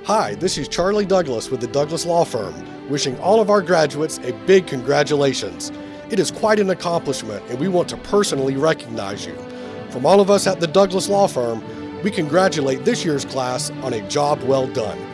Hi, this is Charlie Douglas with the Douglas Law Firm, wishing all of our graduates a big congratulations. It is quite an accomplishment, and we want to personally recognize you. From all of us at the Douglas Law Firm, we congratulate this year's class on a job well done.